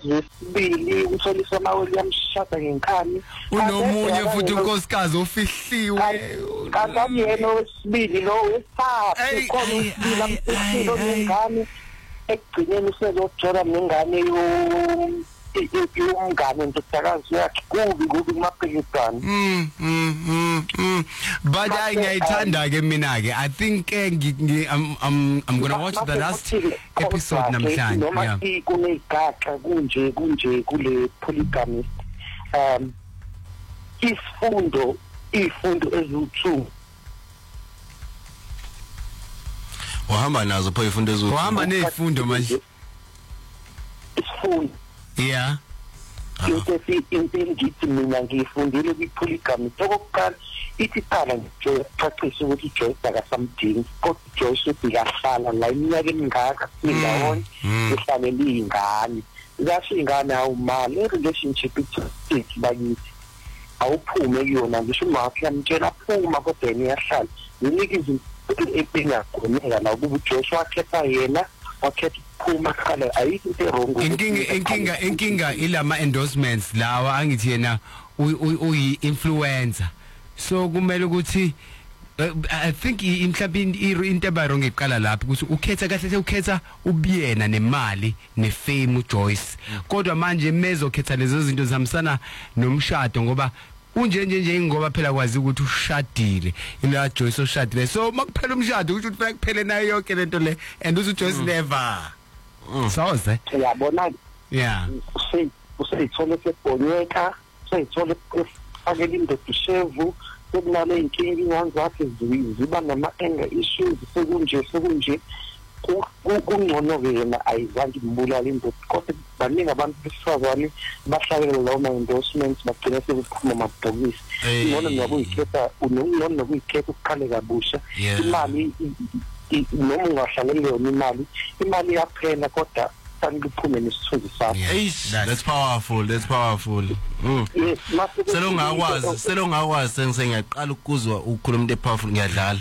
unkosikazi wesibili uMsolisa Williams shada ngenkani unomunye futhi unkosikazi ofihliwe kanti yena wesibili lo wesithathu khona usibili amfihlo ngengane ekugcineni sezojola nengane umngane ndodakazi yakhe kubi kumaphilisana but ngiyayithanda ke mina ke I think I'm going to watch the last episode namhlanje noma kunegaxa kunje kule polygamist ifundo ezu2 wahamba nazo pho ifundo ezu wahamba nezifundo manje isifundo yeah ukuthi impela ngithi mina ngifundile kwi-polygamy okokuqala ithi qala ngicacisa ukuthi Joyce akasamdingi kodwa Joyce ubikahlala la iminyaka emingaka sindawonye ehlale liyingane ngasho ingane awumali relationship ithi bakithi awuphume kuyona ngisho umakhe yamtshela phuma kodwa yena yahlala yinika izinto ebengakhoneka la ukuba uJoyce wakhetha yena wakhetha phuma khala ayikho into wrong inkinga ilama endorsements lawa angithi yena uyi influencer so kumele ukuthi I think imhlabeni into ebayirong eqala lapho ukuthi ukhetha kahle ukhetha ubiyena nemali nefame uJoyce kodwa manje mezokhetha lezo zinto zamsana nomshado ngoba unje ngoba phela kwazi ukuthi ushadile ila Joyce oshadile so makuphela umshado ukuthi ufuna kuphele nayo yonke lento le and uthi Joyce never soze yabona yeah usayithola sebonyeka usayithola akeli indoda ishevu sekunale inkingi ingazakhe ziba nama-anger issues sekunje kungcono ke yena ayizange imbulala indoda kodwa baningi abantu besifazane bahlabele lawo ma-endorsements bagcina sekuphuma amabhokisi ingcono nokuyikhetha ukuqale kabusha imali noma ungahlalele yona imali yaphela kodwa fanele uphume nesithunzi sakho that's powerful yes selongakwazi sengiyaqala ukuzwa ukukhuluma into epowerful ngiyadlala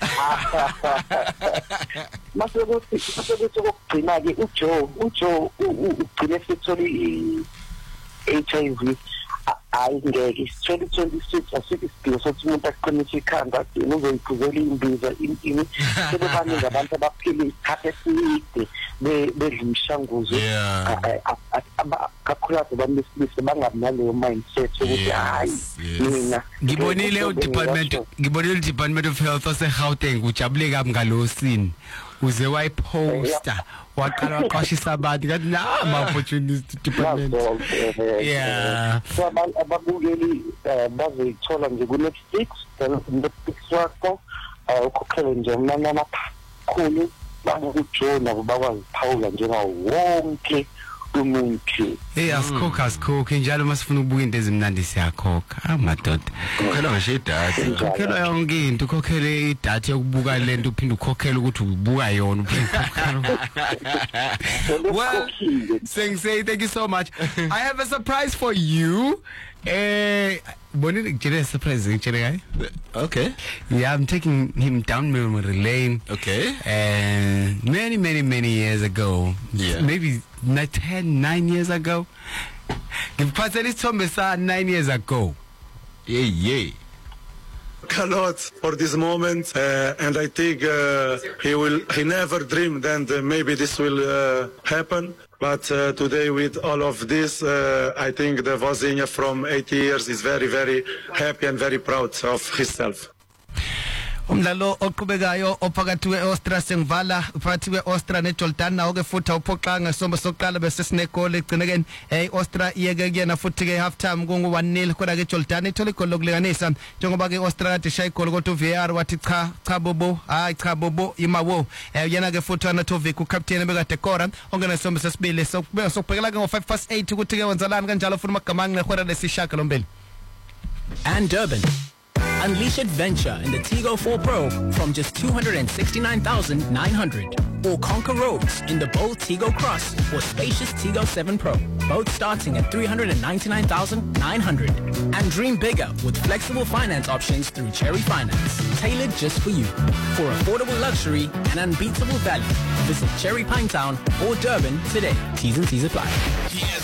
mase ukuthi kokugcina ke uJoe ugcine sethole i-HIV ayingeke 2026 asithi isidingo sokuthi umuntu aqinise ikhanda uzoyiphuzela imbiza sebebaningi abantu abaphila isikhathi eside bedla imishanguzo kakhulukazi abantu besilisa bangabi naleyo mindset ukuthi hayi mina ngibonile uDepartment of Health ose-Gauteng ujabule kabi ngalosini uze wayiposta waqala waqashisa abantu ngathi ama-opportunity department yeah so ababukeli bazoyithola nje ku-Netflix wakho ukhokhele nje umnani amakhulu babukuJoe nabo bakwazi ukuphawula njengawo wonke umuntu asikhokhe njalo masifuna ukubuka into ezimnandi siyakhokha madoda ukhokhela ngisho idatha ukhokhela yonke into ukhokhele idatha yokubuka lento uphinde ukhokhela ukuthi ubuka yona well say thank you so much I have a surprise for you bonini ngitshele surprise ngitshele guy okay yeah I'm taking him down memory lane okay many years ago maybe 9 years ago ngiphathele isithombe sa 9 years ago yeah a lot for this moment and I think he never dreamed and maybe this will happen but today with all of this I think the Vozinha from 80 years is very happy and very proud of himself. Umdlalo oqhubekayo ophakathi kweAustria sengivala phakathi kweAustria neJordan nawo ke futhi awuphoxa ngesombo sokuqala bese sinegoli egcinekeni iAustria iyeke kuyena futhi ke half time kungu 1-0 kodwa ke Jordan ithola igoli lokulinganisa njengoba ke Austria kade shaya igoli kodwa uVAR wathi cha bobo imawo yena ke futhi uAnatovic ucaptain ebekade kora ongena isombo sesibili sokubhekela ke ngo8:05 ukuthi ke wenzalani kanjalo futhi magama ngehora lesishaka lombili and Durban. Unleash adventure in the Tigo 4 Pro from just 269,900. Or conquer roads in the bold Tigo Cross or spacious Tigo 7 Pro, both starting at 399,900. And dream bigger with flexible finance options through Cherry Finance, tailored just for you. For affordable luxury and unbeatable value, visit Cherry Pinetown or Durban today. T's and C's apply.